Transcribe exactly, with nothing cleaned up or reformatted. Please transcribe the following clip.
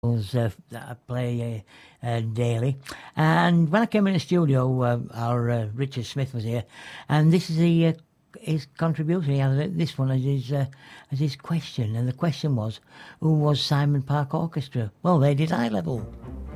Uh, that I play uh, uh, daily. And when I came in the studio, uh, our uh, Richard Smith was here, and this is the uh, his contribution. He had this one as his uh, as his question, and the question was, "Who was Simon Park Orchestra?" Well, they did High Level.